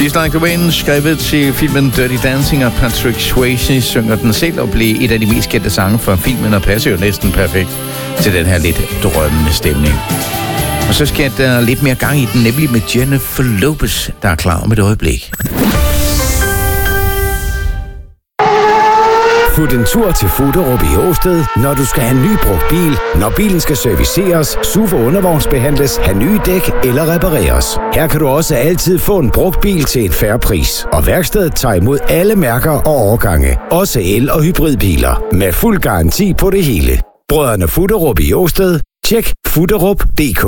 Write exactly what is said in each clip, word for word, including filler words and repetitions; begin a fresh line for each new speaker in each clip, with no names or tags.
She's Like the Wind, skrevet til filmen Dirty Dancing, og Patrick Swayze synger den selv og blev et af de mest kendte sange fra filmen, og passer jo næsten perfekt til den her lidt drømmende stemning. Og så skal der lidt mere gang i den, nemlig med Jennifer Lopez, der er klar om et øjeblik.
Fut en tur til Fuderup i Åsted, når du skal have en ny brugt bil, når bilen skal serviceres, S U V og undervognsbehandles, have nye dæk eller repareres. Her kan du også altid få en brugt bil til en fair pris. Og værkstedet tager imod alle mærker og årgange, også el- og hybridbiler, med fuld garanti på det hele. Brødrene Fuderup i Åsted. Tjek fuderup punktum d k.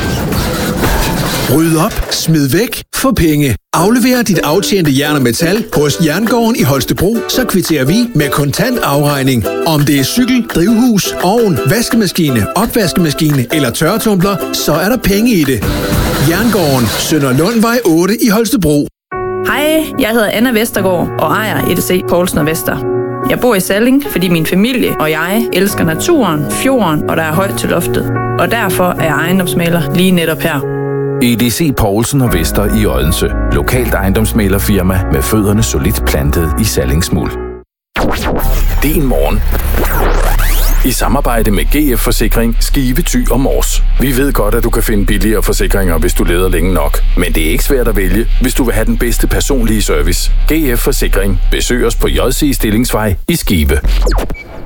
Ryd op, smid væk, få penge. Aflever dit aftjente jern og metal hos Jerngården i Holstebro, så kvitterer vi med kontant afregning. Om det er cykel, drivhus, ovn, vaskemaskine, opvaskemaskine eller tørretumbler, så er der penge i det. Jerngården, Sønder Lundvej otte i Holstebro.
Hej, jeg hedder Anna Vestergaard og ejer E D C Poulsen og Vester. Jeg bor i Salling, fordi min familie og jeg elsker naturen, fjorden og der er højt til loftet. Og derfor er jeg ejendomsmægler lige netop her.
E D C Poulsen og Vester i Odense. Lokalt ejendomsmæglerfirma med fødderne solidt plantet i sallingsmuld. Din morgen. I samarbejde med G F Forsikring, Skive, Thy og Mors. Vi ved godt, at du kan finde billigere forsikringer, hvis du leder længe nok. Men det er ikke svært at vælge, hvis du vil have den bedste personlige service. G F Forsikring. Besøg os på J C Stillingsvej i Skive.